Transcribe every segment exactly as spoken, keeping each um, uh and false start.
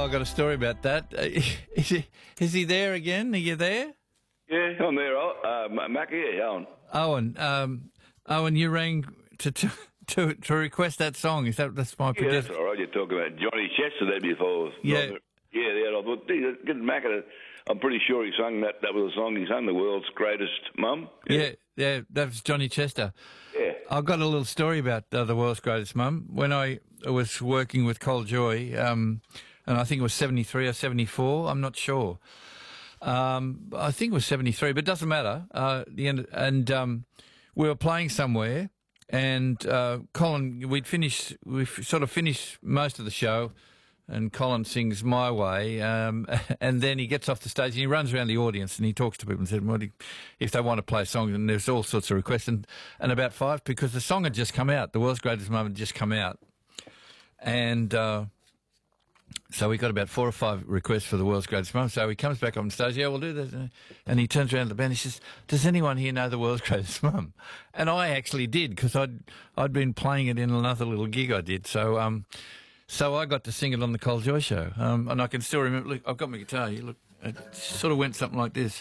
I got a story about that. Uh, is, he, is he there again? Are you there? Yeah, I'm there. Uh, Mac, yeah, Owen. Owen, um, Owen, you rang to, to to to request that song. Is that that's my Yeah, prediction? that's all right. You're talking about Johnny Chester there before. Yeah. Yeah, yeah. I thought, gee, get Mac at it. I'm pretty sure he sung that. That was a song he sung, The World's Greatest Mum. Yeah, yeah, yeah that was Johnny Chester. Yeah. I've got a little story about uh, The World's Greatest Mum. When I was working with Col Joy, um, and I think it was seventy-three or seventy-four, I'm not sure. Um, I think it was seventy-three, but it doesn't matter. Uh, the end, and um, we were playing somewhere, and uh, Colin, we'd finished, we sort of finished most of the show, and Colin sings My Way, um, and then he gets off the stage and he runs around the audience and he talks to people and said, well, if they want to play a song, and there's all sorts of requests, and, and about five, because the song had just come out, The World's Greatest Mum had just come out, and uh, so we got about four or five requests for The World's Greatest Mum. So he comes back on stage, yeah, we'll do that. And he turns around to the band and he says, does anyone here know The World's Greatest Mum? And I actually did, because I'd, I'd been playing it in another little gig I did. So um, so I got to sing it on the Col Joy show. Um, and I can still remember, look, I've got my guitar here, look, it sort of went something like this.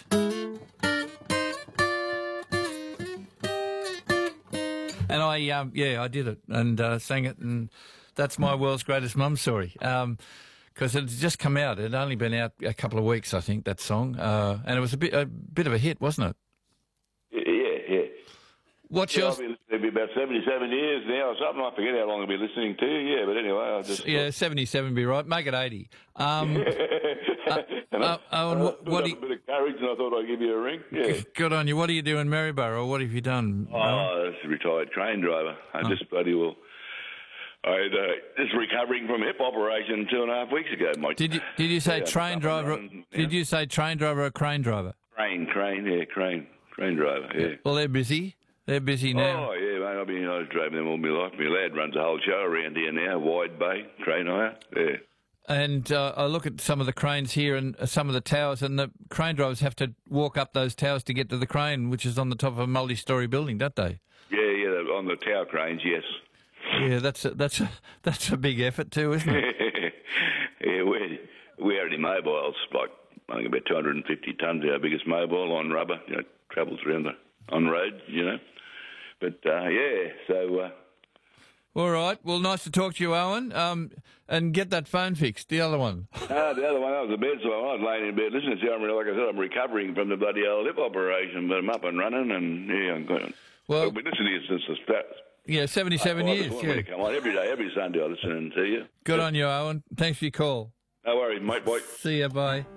And I, um, yeah, I did it and uh, sang it, and that's my World's Greatest Mum story. Um, Because it had just come out. It had only been out a couple of weeks, I think, that song. Uh, and it was a bit a bit of a hit, wasn't it? Yeah, yeah. What's yeah, your... I've been listening about seventy-seven years now or something. I forget how long I've been listening to you. Yeah, but anyway, I just... Yeah, seventy-seven would be right. Make it eighty. Um, uh, uh, Owen, what, what do you... a bit of courage, and I thought I'd give you a ring. Yeah. Good on you. What do you do in Maryborough? What have you done? Oh, I was a retired train driver. I Oh. just bloody well... I had, uh, just recovering from a hip operation two and a half weeks ago, Mike. Did you did you say yeah, train driver? Running, yeah. Did you say train driver or crane driver? Crane, crane, yeah, crane, crane driver, yeah. Well, they're busy. They're busy now. Oh, yeah, mate, I've been, I was driving them all my life. My lad runs a whole show around here now, Wide Bay, crane hire, yeah. And uh, I look at some of the cranes here and uh, some of the towers, and the crane drivers have to walk up those towers to get to the crane, which is on the top of a multi-storey building, don't they? Yeah, yeah, on the tower cranes, yes. Yeah, that's a, that's a, that's a big effort too, isn't it? Yeah, we we only mobiles, like I think about two hundred fifty tonnes, our biggest mobile on rubber, you know, travels around the on roads, you know. But uh, yeah, so. Uh, All right. Well, nice to talk to you, Owen. Um, and get that phone fixed. The other one. No, the other one, I was in bed, so I was laying in bed listening to you. I'm, like I said, I'm recovering from the bloody old hip operation, but I'm up and running, and yeah, I'm going. Well, I've been listening to you since the start. Yeah, seventy-seven I, I years. just Yeah. want to come on every day, every Sunday. I listen to you. Good on you, Owen. Thanks for your call. No worries, mate. Bye. See ya. Bye.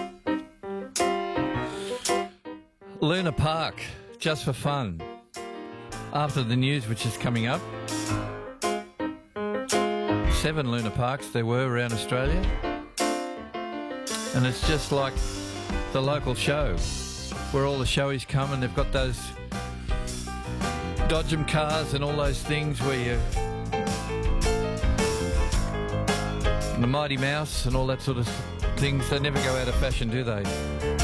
Luna Park, just for fun. After the news, which is coming up. Seven Luna Parks there were around Australia. And it's just like the local show, where all the showies come and they've got those Dodgem cars and all those things where you... And the Mighty Mouse and all that sort of things, they never go out of fashion, do they?